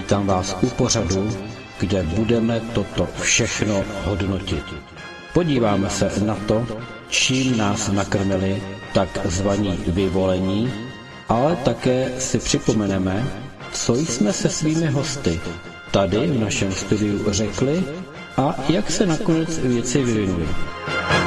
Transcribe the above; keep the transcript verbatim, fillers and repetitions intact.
Vítám vás u pořadu, kde budeme toto všechno hodnotit. Podíváme se na to, čím nás nakrmili takzvaní vyvolení, ale také si připomeneme, co jsme se svými hosty tady v našem studiu řekli a jak se nakonec věci vyvinuly.